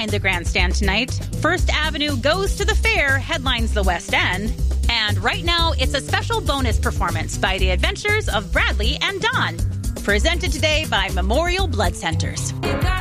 In the grandstand tonight, First Avenue Goes to the Fair headlines the West End. And right now, it's a special bonus performance by the Adventures of Bradley and Dawn. Presented today by Memorial Blood Centers.